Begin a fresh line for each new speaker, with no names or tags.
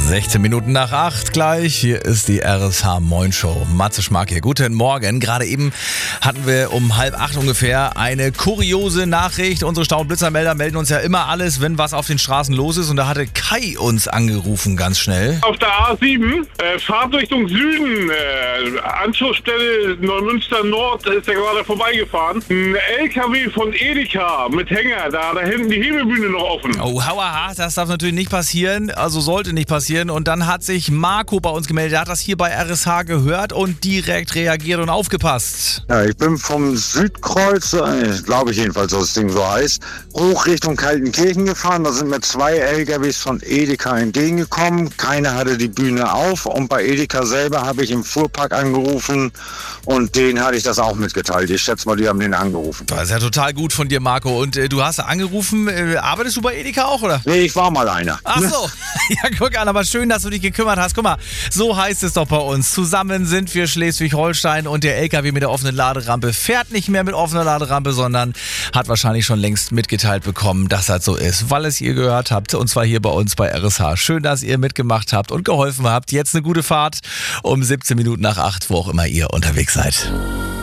16 Minuten nach 8 gleich. Hier ist die RSH Moin Show. Matze Schmark hier. Guten Morgen. Gerade eben hatten wir um 7:30 ungefähr eine kuriose Nachricht. Unsere Stau- und Blitzermelder melden uns ja immer alles, wenn was auf den Straßen los ist. Und da hatte Kai uns angerufen, ganz schnell.
Auf der A7, Fahrtrichtung Süden, Anschlussstelle Neumünster Nord, ist er gerade vorbeigefahren. Ein LKW von Edeka mit Hänger, da hinten die Hebebühne noch offen.
Oh, hauaha, das darf natürlich nicht passieren. Also sollte nicht passieren. Und dann hat sich Marco bei uns gemeldet. Der hat das hier bei RSH gehört und direkt reagiert und aufgepasst.
Ja, ich bin vom Südkreuz, glaube ich jedenfalls, dass das Ding so heißt, hoch Richtung Kaltenkirchen gefahren. Da sind mir 2 LKWs von Edeka entgegengekommen. Keiner hatte die Bühne auf. Und bei Edeka selber habe ich im Fuhrpark angerufen und denen hatte ich das auch mitgeteilt. Ich schätze mal, die haben den angerufen.
Das ist ja total gut von dir, Marco. Und du hast angerufen. Arbeitest du bei Edeka auch, oder?
Nee, ich war mal einer.
Ach so. Ja, guck an, aber schön, dass du dich gekümmert hast. Guck mal, so heißt es doch bei uns. Zusammen sind wir Schleswig-Holstein und der LKW mit der offenen Laderampe fährt nicht mehr mit offener Laderampe, sondern hat wahrscheinlich schon längst mitgeteilt bekommen, dass das so ist, weil es ihr gehört habt. Und zwar hier bei uns bei RSH. Schön, dass ihr mitgemacht habt und geholfen habt. Jetzt eine gute Fahrt um 17 Minuten nach 8, wo auch immer ihr unterwegs seid.